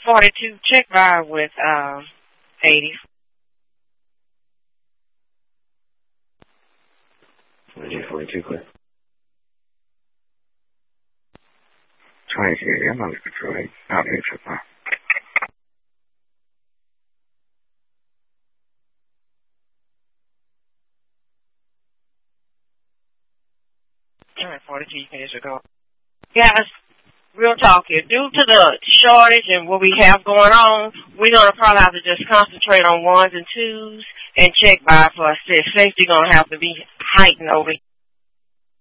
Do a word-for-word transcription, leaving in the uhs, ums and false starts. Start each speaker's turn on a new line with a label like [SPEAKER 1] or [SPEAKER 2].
[SPEAKER 1] forty-two, check by with uh, eighty.
[SPEAKER 2] forty-two, clear. twenty-three, I'm under control. eight. Out here, check by.
[SPEAKER 1] All right, forty-two, you can just go. Guys, real talk here. Due to the shortage and what we have going on, we're going to probably have to just concentrate on ones and twos and check by for assist. Safety going to have to be heightened over here.